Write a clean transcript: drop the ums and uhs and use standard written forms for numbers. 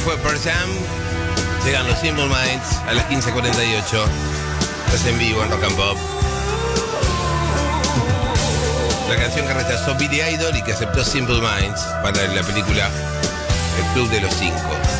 fue Pearl Jam. Llegan los Simple Minds a las 15:48. Estás en vivo en Rock and Pop. La canción que rechazó Billy Idol y que aceptó Simple Minds para la película El Club de los Cinco.